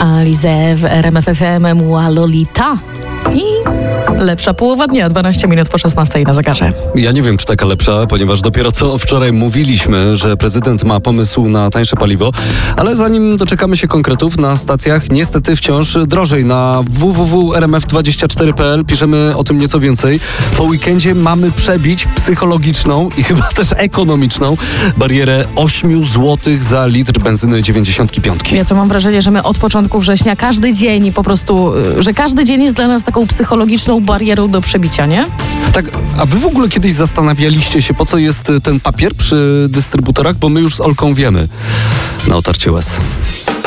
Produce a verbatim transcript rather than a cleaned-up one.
Alizé w R M F F M, Mua Lolita i lepsza połowa dnia, dwanaście minut po szesnastej na zegarze. Ja nie wiem, czy taka lepsza, ponieważ dopiero co wczoraj mówiliśmy, że prezydent ma pomysł na tańsze paliwo, ale zanim doczekamy się konkretów, na stacjach niestety wciąż drożej. Na w w w kropka r m f dwadzieścia cztery kropka p l piszemy o tym nieco więcej. Po weekendzie mamy przebić psychologiczną i chyba też ekonomiczną barierę osiem złotych za litr benzyny dziewięćdziesiąt pięć. Ja to mam wrażenie, że my od początku września każdy dzień po prostu, że każdy dzień jest dla nas taką psychologiczną barierą do przebicia, nie? Tak, a wy w ogóle kiedyś zastanawialiście się, po co jest ten papier przy dystrybutorach? Bo my już z Olką wiemy na otarcie łez.